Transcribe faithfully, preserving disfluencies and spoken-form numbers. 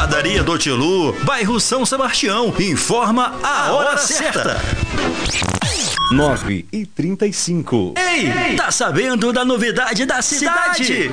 Padaria do Tilu, bairro São Sebastião. Informa a hora certa. nove e trinta e cinco. Ei, tá sabendo da novidade da cidade?